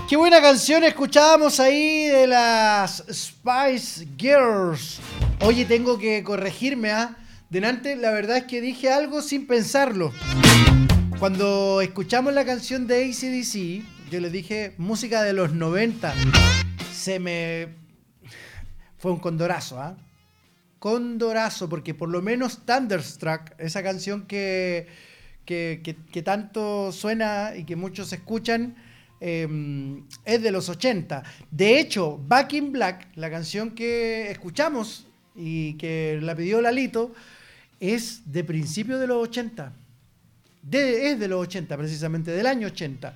Qué buena canción escuchábamos ahí de las Spice Girls. Oye, tengo que corregirme, ¿ah? Delante, la verdad es que dije algo sin pensarlo. Cuando escuchamos la canción de AC/DC, yo les dije música de los 90. Se me... Fue un condorazo, ¿ah? Condorazo, porque por lo menos Thunderstruck, esa canción que tanto suena y que muchos escuchan, es de los 80. De hecho, Back in Black, la canción que escuchamos y que la pidió Lalito, es de principios de los 80. Es de los 80, precisamente, del año 80.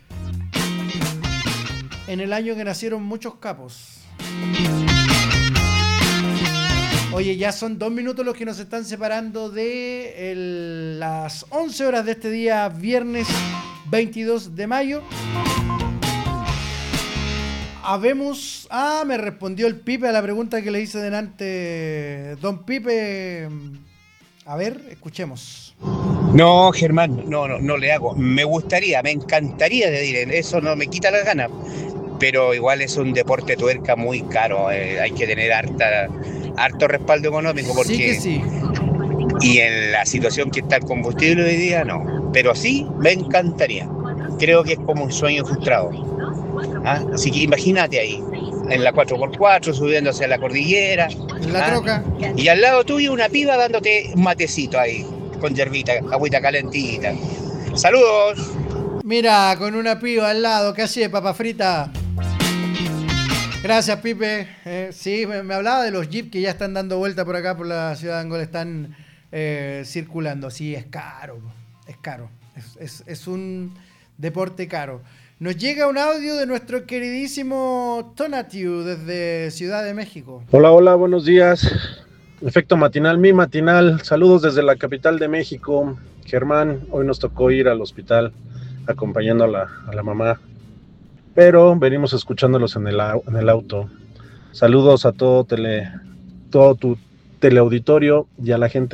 En el año que nacieron muchos capos. Oye, ya son 2 minutos los que nos están separando de las 11 horas de este día, viernes 22 de mayo. Habemos... me respondió el Pipe a la pregunta que le hice delante. Don Pipe, a ver, escuchemos. No, Germán, no le hago. Me encantaría de ir, eso no me quita las ganas. Pero igual es un deporte tuerca muy caro. Hay que tener harto respaldo económico porque... Sí que sí. Y en la situación que está el combustible hoy día, no. Pero sí, me encantaría. Creo que es como un sueño frustrado. Así que imagínate ahí, en la 4x4, subiendo hacia la cordillera. En la troca. Y al lado tuyo una piba dándote un matecito ahí, con yerbita, agüita calentita. ¡Saludos! Mira, con una piba al lado, casi de papa frita. Gracias, Pipe. Sí, me hablaba de los jeeps que ya están dando vuelta por acá, por la ciudad de Angola, están circulando. Sí, es caro, es caro. Es un deporte caro. Nos llega un audio de nuestro queridísimo Tonatiu desde Ciudad de México. Hola, buenos días. Efecto matinal, mi matinal. Saludos desde la capital de México. Germán, hoy nos tocó ir al hospital acompañando a la mamá, pero venimos escuchándolos en el auto. Saludos a todo tu teleauditorio y a la gente